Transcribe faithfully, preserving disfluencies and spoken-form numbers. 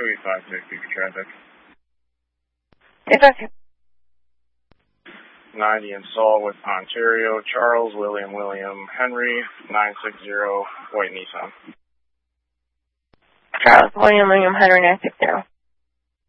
two eight five six, for traffic. Yes, okay. ninety in Saul with Ontario, Charles, William, William, Henry, nine six zero, white Nissan. Charles, William, William, Henry, nine six zero.